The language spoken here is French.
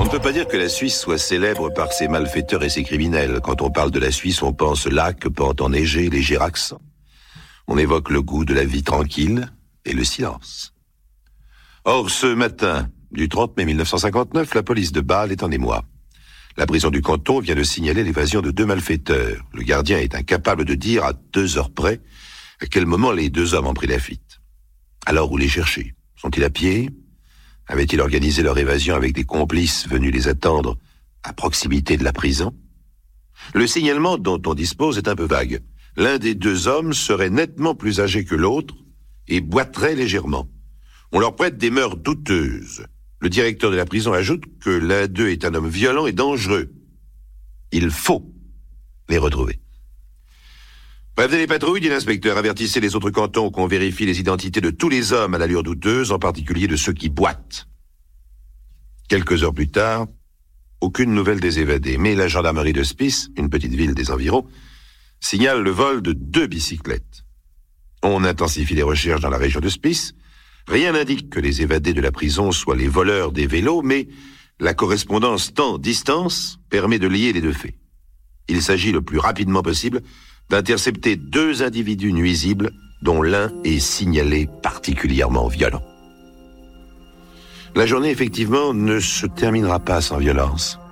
ne peut pas dire que la Suisse soit célèbre par ses malfaiteurs et ses criminels. Quand on parle de la Suisse, on pense lac, pente enneigée, léger accent. On évoque le goût de la vie tranquille et le silence. Or, ce matin du 30 mai 1959, la police de Bâle est en émoi. La prison du canton vient de signaler l'évasion de 2 malfaiteurs. Le gardien est incapable de dire à 2 heures près à quel moment les 2 hommes ont pris la fuite. Alors, où les chercher? Sont-ils à pied? Avaient-ils organisé leur évasion avec des complices venus les attendre à proximité de la prison? Le signalement dont on dispose est un peu vague. L'un des 2 hommes serait nettement plus âgé que l'autre et boiterait légèrement. On leur prête des mœurs douteuses. Le directeur de la prison ajoute que l'un d'eux est un homme violent et dangereux. Il faut les retrouver. Prévenez les patrouilles, dit l'inspecteur. Avertissez les autres cantons qu'on vérifie les identités de tous les hommes à l'allure douteuse, en particulier de ceux qui boitent. Quelques heures plus tard, aucune nouvelle des évadés, mais la gendarmerie de Spiš, une petite ville des environs, signale le vol de 2 bicyclettes. On intensifie les recherches dans la région de Spiš. Rien n'indique que les évadés de la prison soient les voleurs des vélos, mais la correspondance temps-distance permet de lier les 2 faits. Il s'agit le plus rapidement possible d'intercepter 2 individus nuisibles dont l'un est signalé particulièrement violent. La journée, effectivement, ne se terminera pas sans violence.